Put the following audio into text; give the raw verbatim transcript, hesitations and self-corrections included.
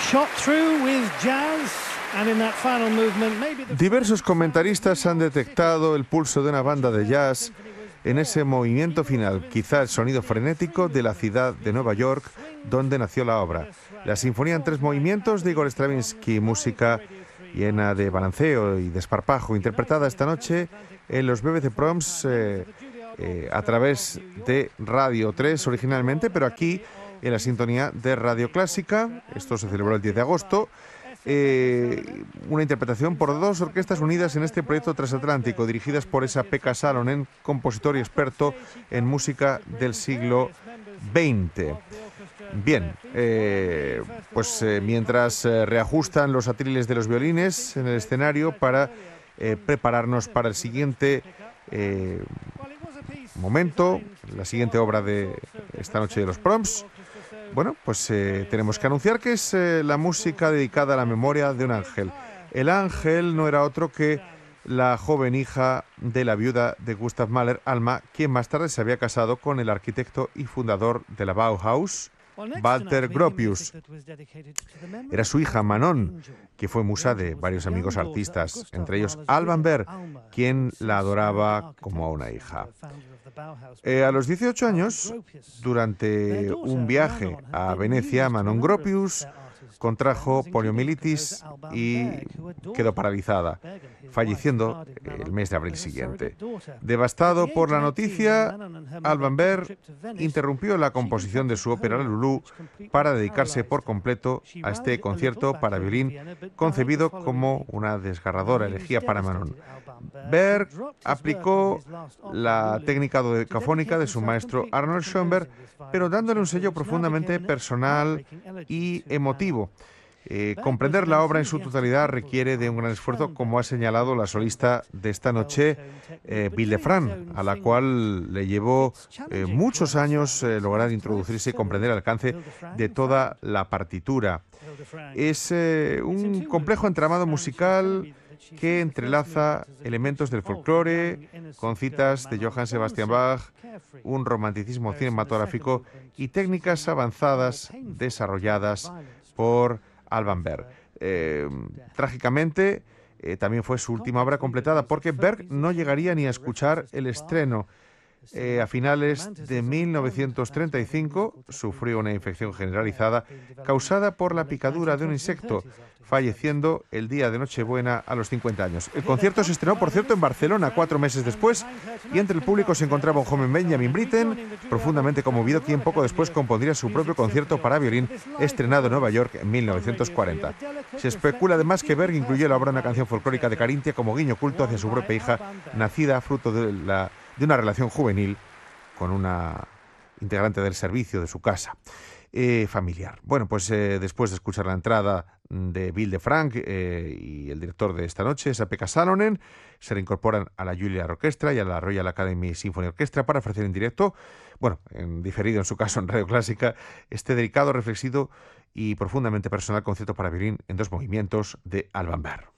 Diversos comentaristas han detectado el pulso de una banda de jazz en ese movimiento final, quizá el sonido frenético de la ciudad de Nueva York, donde nació la obra. La sinfonía en tres movimientos de Igor Stravinsky, música llena de balanceo y desparpajo, interpretada esta noche en los B B C Proms eh, eh, a través de Radio tres originalmente, pero aquí en la sintonía de Radio Clásica. Esto se celebró el diez de agosto. Eh, una interpretación por dos orquestas unidas en este proyecto transatlántico, dirigidas por Esa-Pekka Salonen, compositor y experto en música del siglo veinte. Bien, eh, pues eh, mientras eh, reajustan los atriles de los violines en el escenario para eh, prepararnos para el siguiente eh, momento, la siguiente obra de esta noche de los Proms. Bueno, pues eh, tenemos que anunciar que es eh, la música dedicada a la memoria de un ángel. El ángel no era otro que la joven hija de la viuda de Gustav Mahler, Alma, quien más tarde se había casado con el arquitecto y fundador de la Bauhaus, Walter Gropius. Era su hija Manon, que fue musa de varios amigos artistas, entre ellos Alban Berg, quien la adoraba como a una hija. Eh, a los dieciocho años, durante un viaje a Venecia, Manon Gropius contrajo poliomielitis y quedó paralizada, falleciendo el mes de abril siguiente. Devastado por la noticia, Alban Berg interrumpió la composición de su ópera La Lulú para dedicarse por completo a este concierto para violín, concebido como una desgarradora elegía para Manon. Berg aplicó la técnica dodecafónica de su maestro Arnold Schoenberg, pero dándole un sello profundamente personal y emotivo. Eh, comprender la obra en su totalidad requiere de un gran esfuerzo, como ha señalado la solista de esta noche, eh, Vildefranc, a la cual le llevó eh, muchos años eh, lograr introducirse y comprender el alcance de toda la partitura. Es eh, un complejo entramado musical que entrelaza elementos del folclore con citas de Johann Sebastian Bach, un romanticismo cinematográfico y técnicas avanzadas desarrolladas por Alban Berg. Eh, trágicamente, eh, también fue su última obra completada, porque Berg no llegaría ni a escuchar el estreno. Eh, a finales de mil novecientos treinta y cinco sufrió una infección generalizada causada por la picadura de un insecto, falleciendo el día de Nochebuena a los cincuenta años. El concierto se estrenó, por cierto, en Barcelona cuatro meses después, y entre el público se encontraba un joven Benjamin Britten, profundamente conmovido, quien poco después compondría su propio concierto para violín, estrenado en Nueva York en mil novecientos cuarenta. Se especula además que Berg incluyó la obra en una canción folclórica de Carintia como guiño oculto hacia su propia hija, nacida fruto de la de una relación juvenil con una integrante del servicio de su casa eh, familiar. Bueno, pues eh, después de escuchar la entrada de Vildefranc eh, y el director de esta noche, Esa-Pekka Salonen, se reincorporan a la Juilliard Orchestra y a la Royal Academy Symphony Orchestra para ofrecer en directo, bueno, en diferido en su caso en Radio Clásica, este delicado, reflexivo y profundamente personal concierto para violín en dos movimientos de Alban Berg.